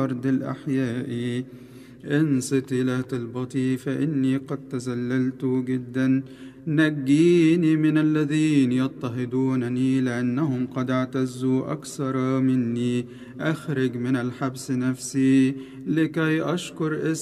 أرض الأحياء. انصت إله البطي فإني قد تذللت جدا. نجيني من الذين يضطهدونني لأنهم قد اعتزوا أكثر مني. أخرج من الحبس نفسي لكي أشكر اسم